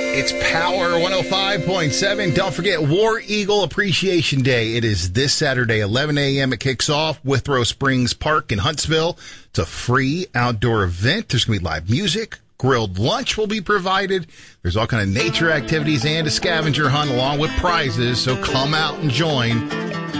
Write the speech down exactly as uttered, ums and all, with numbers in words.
It's Power one oh five point seven. Don't forget War Eagle Appreciation Day. It is this Saturday, eleven a.m. It kicks off. Withrow Springs Park in Huntsville. It's a free outdoor event. There's going to be live music. Grilled lunch will be provided. There's all kind of nature activities and a scavenger hunt along with prizes. So come out and join.